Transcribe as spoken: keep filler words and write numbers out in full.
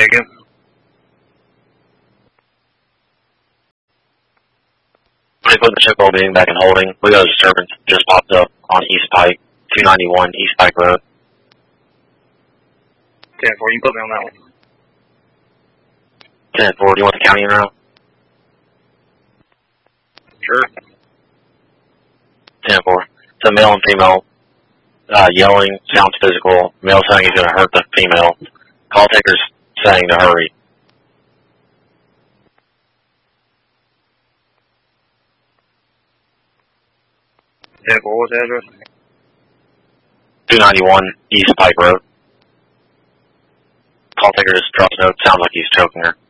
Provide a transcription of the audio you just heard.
Say again. Please put the ship being back in holding. We got a disturbance just popped up on East Pike, two ninety-one East Pike Road. ten four, you can put me on that one. ten four, do you want the county around? Sure. ten four. It's a male and female uh, yelling, sounds physical. Male saying he's going to hurt the female. Call taker's saying to hurry. ten four, what's the address? two ninety-one East Pike Road. Call taker just drops note. Sounds like he's choking her.